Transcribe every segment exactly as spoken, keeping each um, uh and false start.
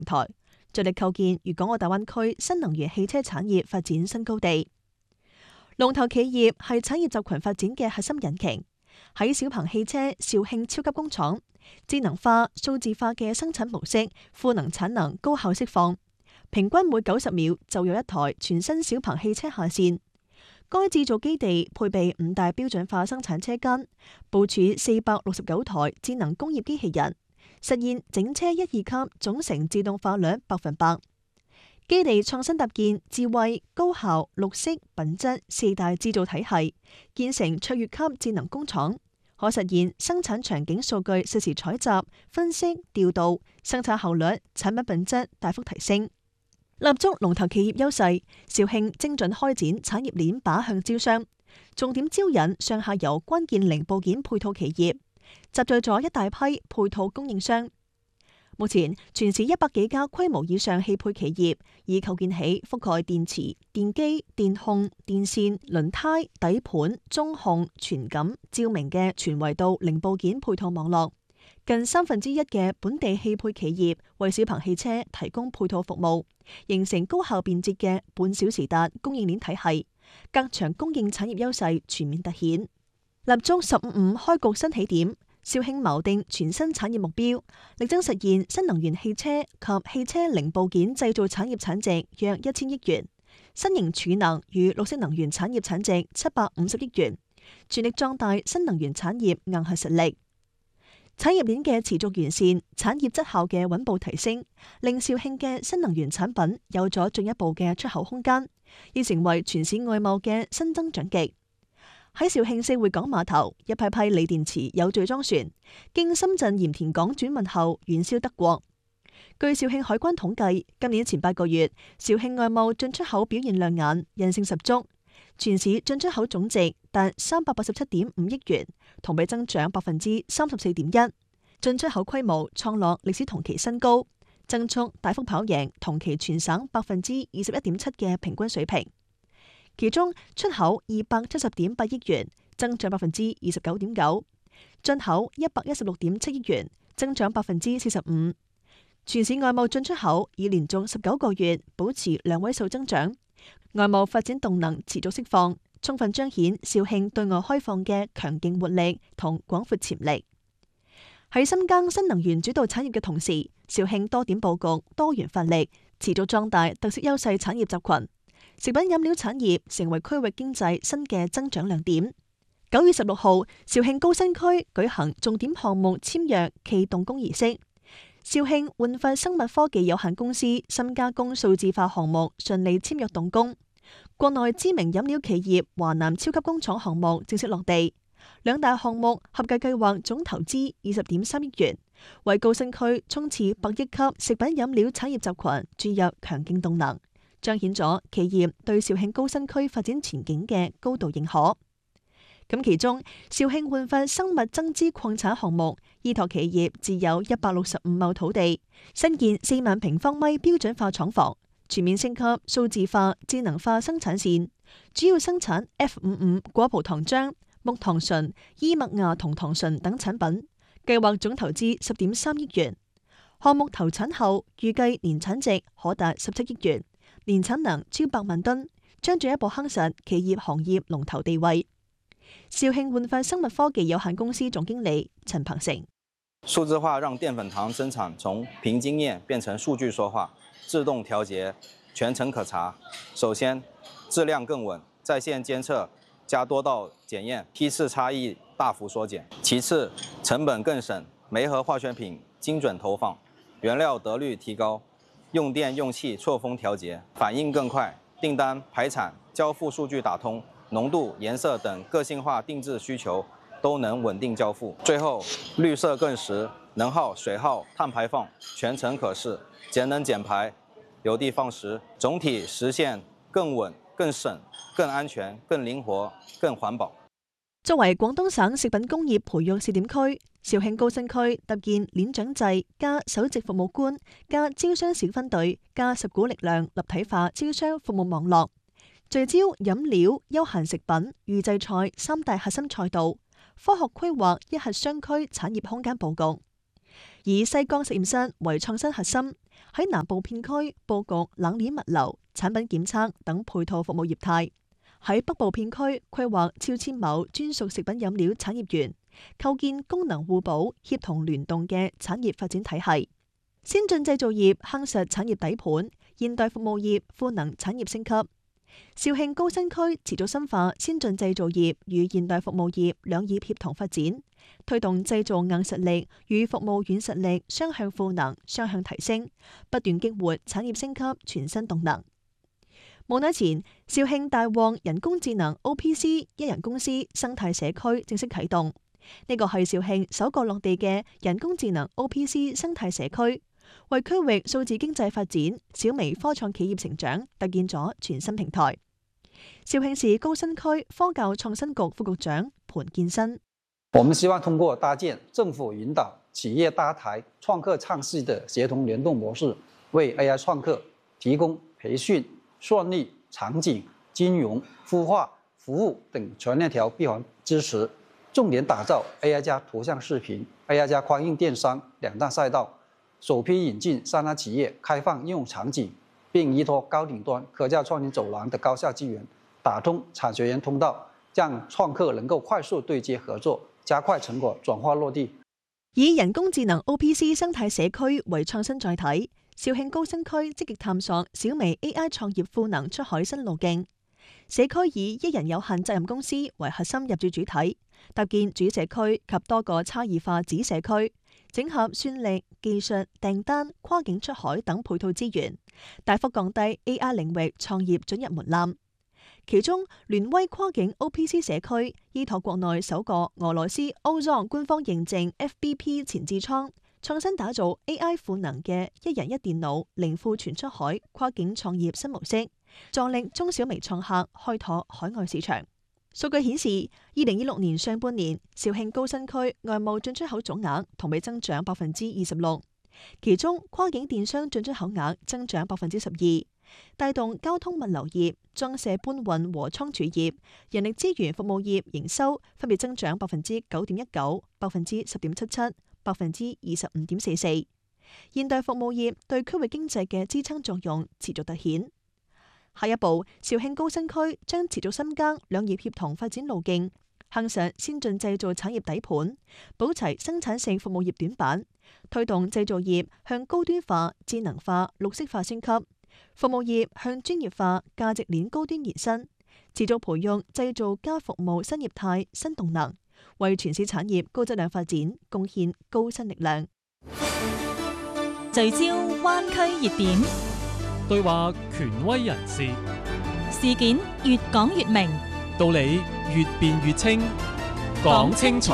平台，着力構建粵港澳大灣區新能源汽車產業發展新高地。龍頭企業係產業集群發展嘅核心引擎。喺小鵬汽車肇慶超級工廠，智能化、數字化嘅生產模式，賦能產能高效釋放，平均每九十秒就有一台全新小鵬汽車下線。該製造基地配備五大標準化生產車間，部署四百六十九台智能工業機器人，實現整車一二級總成自動化率百分百。基地創新搭建智慧、高效、綠色、品質四大製造體系，建成卓越級智能工廠，可實現生產場景數據實時採集、分析、調度，生產效率、產品品質大幅提升。立足龍頭企業優勢，肇慶精準開展產業鏈靶向招商，重點招引上下游關鍵零部件配套企業，集聚咗一大批配套供應商。目前全市一百幾家規模以上汽配企業已構建起覆蓋電池、電機、電控、電線、輪胎、底盤、中控、傳感、照明嘅全維度零部件配套網絡。近三分之一嘅本地汽配企業為小鵬汽車提供配套服務，形成高效便捷嘅半小時達供應鏈體系，隔牆供應產業優勢全面凸顯。立足十五五開局新起點，肇慶錨定全新產業目標，力爭實現新能源汽車及汽車零部件製造產業產值約一千億元，新型儲能與綠色能源產業產值七百五十億元，全力壯大新能源產業硬核實力。產業鏈嘅持續完善，產業質效嘅穩步提升，令肇慶嘅新能源產品有咗進一步嘅出口空間，已成為全市外貿嘅新增長極。喺肇慶四會港碼頭，一批批鋰電池有序裝船，經深圳鹽田港轉運後遠銷德國。據肇慶海關統計，今年前八個月，肇慶外貿進出口表現亮眼，韌性十足。全市進出口總值達三百八十七點五億元，同比增長百分之三十四點一，進出口規模創落歷史同期新高，增速大幅跑贏同期全省百分之二十一點七嘅平均水平。其中出口二百七十點八億元，增長百分之二十九點九；進口一百一十六點七億元，增長百分之四十五。全市外貿進出口已連續十九個月保持兩位數增長，外貿發展動能持續釋放，充分彰顯肇慶對外開放嘅強勁活力同廣闊潛力。喺深耕新能源主導產業嘅同時，肇慶多點佈局、多元發力，持續壯大特色優勢產業集群。食品飲料產業成為區域經濟新嘅增長亮點。九月十六號，肇慶高新區舉行重點項目簽約暨動工儀式。肇慶煥發生物科技有限公司深加工數字化項目順利簽約動工，國內知名飲料企業華南超級工廠項目正式落地。兩大項目合計計劃總投資二十點三億元，為高新區衝刺百億級食品飲料產業集群注入強勁動能，彰顯咗企業對肇慶高新區發展前景嘅高度認可。咁其中，肇慶煥發生物增資礦產項目依託企業自有一百六十五畝土地，新建四萬平方米標準化廠房，全面升級數字化、智能化生產線，主要生產 F 五五果葡糖漿、木糖醇、伊麥芽酮糖醇等產品，計劃總投資十點三億元。項目投產後，預計年產值可達十七億元，年產能超百萬噸，將進一步夯實企業行業龍頭地位。肇慶煥發生物科技有限公司總經理陳鵬成： 數字化讓澱粉糖生產從憑經驗變成數據說話，自動調節，全程可查。首先，質量更穩，在線監測加多道檢驗，批次差異大幅縮減。其次，成本更省，煤和化學品精準投放，原料得率提高，用電用氣錯峰調節，反應更快，訂單排產交付數據打通，濃度、顏色等個性化定制需求都能穩定交付。最後，綠色更實，能耗、水耗、碳排放全程可視，節能減排，有的放矢，總體實現更穩、更省、更安全、更靈活、更環保。 作為廣東省食品工業培育試點區，肇慶高新區搭建鏈長制加首席服務官加招商小分隊加十股力量立體化招商服務網絡，聚焦飲料、休閒食品、預製菜三大核心賽道，科學規劃一核商區產業空間佈局，以西江實驗室為創新核心， 喺南部片區佈局冷鏈物流、產品檢測等配套服務業態；喺北部片區規劃超千畝專屬食品飲料產業園，構建功能互補、協同聯動嘅產業發展體系。先進製造業夯實產業底盤，現代服務業賦能產業升級。肇慶高新區持續深化先進製造業與現代服務業兩業協同發展，推動製造硬實力與服務軟實力雙向賦能、雙向提升，不斷激活產業升級全新動能。冇耐前，肇慶大旺人工智能 O P C 一人公司生態社區正式啟動，呢個係肇慶首個落地嘅人工智能 O P C 生態社區，為區域數字經濟發展、小微科創企業成長搭建咗全新平台。肇慶市高新區科教創新局副局長盤建新： 我們希望通過搭建政府引導、企業搭台、創客創新的協同聯動模式，為 A I 創客提供培訓、算力、場景、金融、孵化、服務等全鏈條閉環支持，重點打造 A I 加圖像視頻、A I 加跨境電商兩大賽道，首批引進三大企業開放應用場景，並依託高頂端科教創新走廊的高效資源，打通產學研通道，讓創客能夠快速對接合作，加快成果轉化落地。 以人工智能 O P C 生態社區為創新載體，肇慶高新區積極探索小微 A I 創業賦能出海新路徑。社區以一人有限責任公司為核心入駐主體，搭建主社區及多個差異化子社區，整合算力、技術、訂單、跨境出海等配套資源，大幅降低 A I 領域創業准入門檻。其中，聯威跨境 O P C 社區依託國內首個俄羅斯 Ozon 官方認證 F B P 前置倉，創新打造 A I 賦能嘅一人一電腦零庫存出海跨境創業新模式，助力中小微創客開拓海外市場。數據顯示，二零二六年上半年，肇慶高新區外貿進出口總額同比增長百分之二十六，其中跨境電商進出口額增長百分之十二，帶動交通物流業、裝卸搬運和倉儲業、人力資源服務業營收分別增長百分之九點一九、百分之十點七七、百分之二十五點四四。現代服務業對區域經濟嘅支撐作用持續凸顯。下一步，肇慶高新區將持續深耕兩業協同發展路徑，夯實先進製造產業底盤，補齊生產性服務業短板，推動製造業向高端化、智能化、綠色化升級，服務業向專業化、價值鏈高端延伸，持續培育製造加服務新業態、新動能，為全市產業高質量發展貢獻高新力量。 聚焦灣區熱點， 對話權威人士， 事件越講越明， 道理越辯越清，講清楚。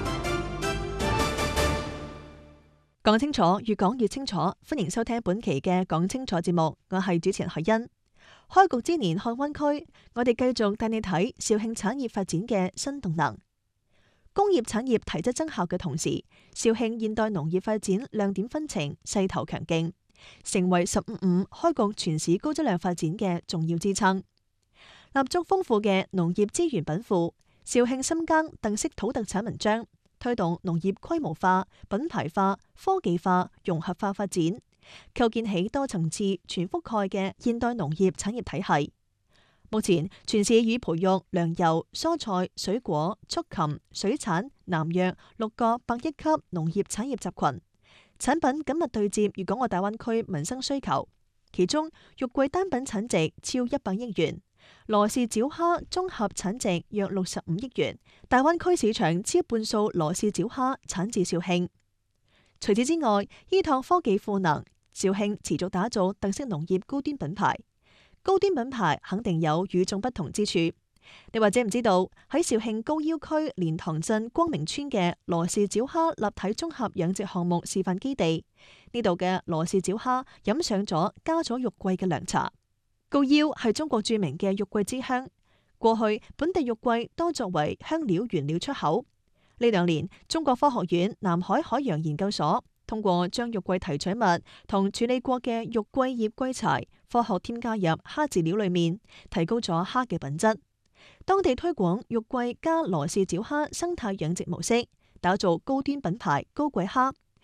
講清楚，越講越清楚。歡迎收聽本期嘅講清楚節目，我係主持人海欣。開局之年看灣區，我哋繼續帶你睇肇慶產業發展嘅新動能。工業產業提質增效嘅同時，肇慶現代農業發展亮點紛呈，勢頭強勁，成為十五五開局全市高質量發展嘅重要支撐。立足豐富嘅農業資源稟賦，肇慶深耕特色土特產文章，推動農業規模化、品牌化、科技化、融合化發展，構建起多層次、全覆蓋嘅現代農業產業體系。目前，全市已培育糧油、蔬菜、水果、畜禽、水產、南藥六個百億級農業產業集群，產品緊密對接粵港澳大灣區民生需求。其中，肉桂單品產值超一百億元，羅氏沼蝦綜合產值約六十五億元，大灣區市場超半數羅氏沼蝦產自肇慶。除此之外，依託科技賦能，肇慶持續打造特色農業高端品牌。高端品牌肯定有與眾不同之處。你或者唔知道，喺肇慶高要區蓮塘鎮光明村嘅羅氏沼蝦立體綜合養殖項目示範基地，呢度嘅羅氏沼蝦飲上咗加咗肉桂嘅涼茶。高要係中國著名嘅肉桂之鄉，過去本地肉桂多作為香料原料出口。呢兩年，中國科學院南海海洋研究所通過將肉桂提取物同處理過嘅肉桂葉桂柴科學添加入蝦飼料裏面，提高咗蝦嘅品質。當地推廣肉桂加羅氏沼蝦生態養殖模式，打造高端品牌高貴蝦，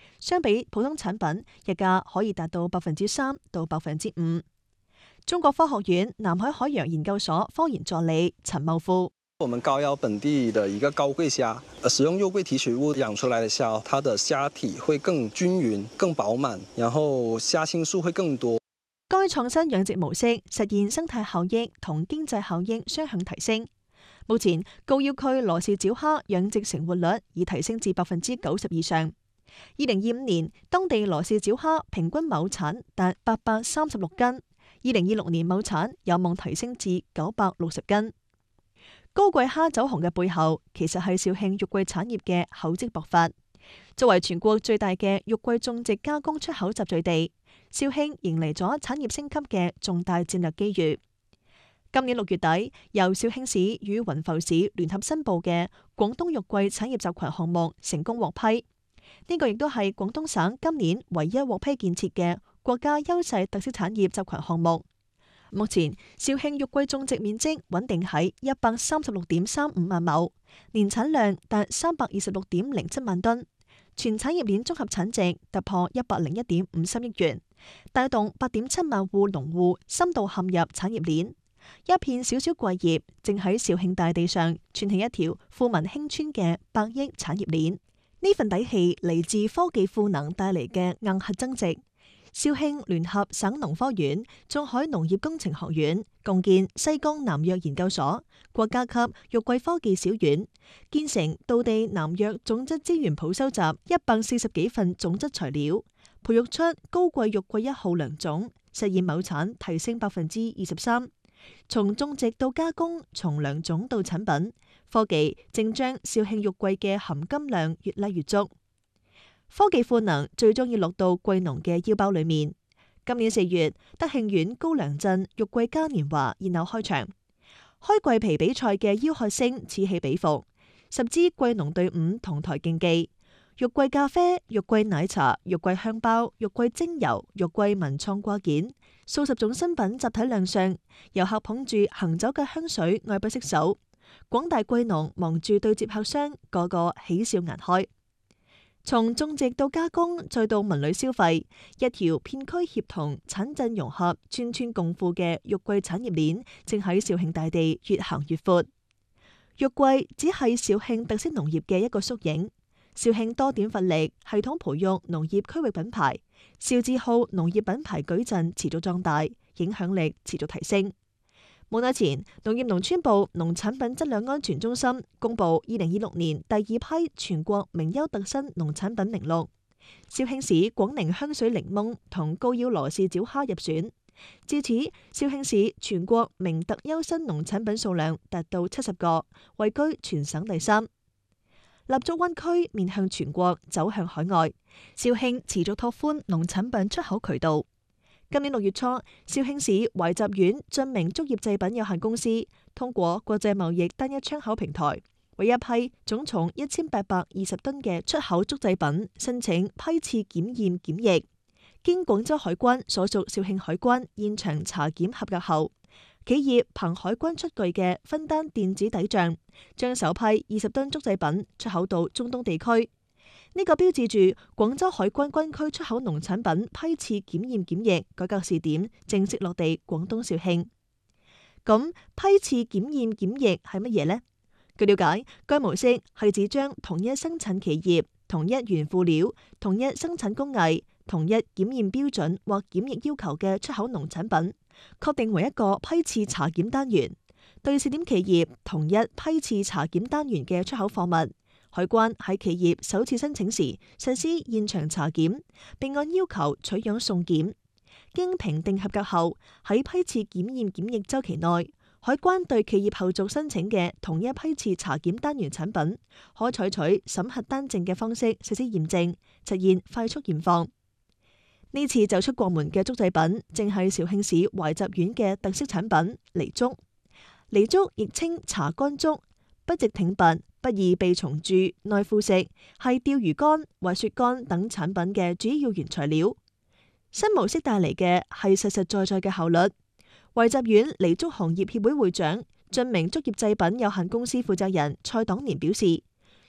相比普通產品，日價可以達到百分之三到百分之五。中國科學院南海海洋研究所科研助理陳茂富。 我們高窯本地的一個高貴蝦，使用肉桂提取物養出來的蝦，它的蝦體會更均勻、更飽滿，然後蝦青素會更多。 該創新養殖模式實現生態效益同經濟效益雙向提升。目前高要區羅氏沼蝦養殖成活率已提升至百分之九十以上。二零二五年，當地羅氏沼蝦平均畝產達八百三十六斤。二零二六年畝產有望提升至九百六十斤。高貴蝦走紅嘅背後，其實係肇慶肉桂產業嘅厚積薄發。作為全國最大嘅肉桂種植加工出口集聚地，肇慶迎嚟咗產業升級嘅重大戰略機遇。今年六月底，由肇慶市與雲浮市聯合申報嘅廣東肉桂產業集群項目成功獲批。呢個亦都係廣東省今年唯一獲批建設嘅國家優勢特色產業集群項目。目前肇慶肉桂種植面積穩定喺一百三十六點三五萬畝，年產量達三百二十六點零七萬噸，全產業鏈綜合產值突破一百零一點五三億元，帶動八點七萬戶農戶深度陷入產業鏈。一片小小桂葉正喺肇慶大地上串起一條富民興村嘅百億產業鏈。呢份底氣嚟自科技賦能帶嚟嘅硬核增值。肇慶聯合省農科院、中海農業工程學院共建西江南藥研究所、國家級肉桂科技小院，建成道地南藥種質資源譜收集一百四十幾份種質材料，培育出高貴肉桂一號良種，實現畝產提升百分之二十三。從種植到加工，從良種到產品，科技正將肇慶肉桂嘅含金量越拉越足。科技賦能最終要落到桂農嘅腰包裏面。今年四月，德慶縣高梁鎮肉桂嘉年華熱鬧開場，開桂皮比賽嘅吆喝聲此起彼伏，十支桂農隊伍同台競技，肉桂咖啡、肉桂奶茶、肉桂香包、肉桂精油、肉桂文創掛件，數十種新品集體亮相，遊客捧住行走嘅香水愛不釋手，廣大桂農忙住對接客商，個個喜笑顏開。從種植到加工，再到文旅消費，一條片區協同、產鎮融合、村村共富嘅肉桂產業鏈，正喺肇慶大地越行越闊。肉桂只係肇慶特色農業嘅一個縮影。肇慶多點發力，系統培育農業區域品牌，肇字號農業品牌矩陣持續壯大，影響力持續提升。冇耐前，農業農村部農產品質量安全中心公布二零二六年第二批全國名優特新農產品名錄，肇慶市廣寧香水檸檬同高腰羅氏沼蝦入選。至此，肇慶市全國名特優新農產品數量達到七十個，位居全省第三。立足灣區，面向全國，走向海外，肇慶持續拓寬農產品出口渠道。今年六月初，肇慶市懷集縣晉明竹業製品有限公司通過國際貿易單一窗口平台，為一批總重一千八百二十噸嘅出口竹製品申請批次檢驗檢疫，經廣州海關所屬肇慶海關現場查檢合格後，企業憑海關出具嘅分單電子抵賬，將首批二十噸竹製品出口到中東地區。呢個標誌住廣州海關軍區出口農產品批次檢驗檢疫改革試點正式落地廣東肇慶。咁批次檢驗檢疫係乜嘢呢？據了解，該模式係指將同一生產企業、同一原輔料、同一生產工藝、同一檢驗標準或檢疫要求嘅出口農產品，確定為一個批次查檢單元，對試點企業同一批次查檢單元嘅出口貨物，海關喺企業首次申請時實施現場查檢，並按要求取樣送檢。經評定合格後，喺批次檢驗檢疫週期內，海關對企業後續申請嘅同一批次查檢單元產品，可採取審核單證嘅方式實施驗證，實現快速驗放。呢次走出國門嘅竹製品，正係肇慶市懷集縣嘅特色產品梨竹。梨竹亦稱茶乾竹，不直挺拔，不易被蟲蛀、耐腐蝕，係釣魚竿、滑雪竿等產品嘅主要原材料。新模式帶嚟嘅係實實在在嘅效率。懷集縣梨竹行業協會會長、晉明竹業製品有限公司負責人蔡黨年表示，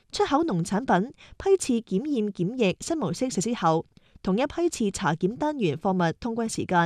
出口農產品批次檢驗檢疫新模式實施後，同一批次查檢單元貨物通關時間